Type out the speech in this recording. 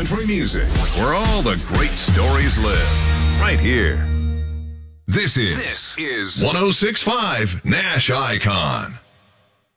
country music, where all the great stories live. Right here. This is 106.5 Nash Icon.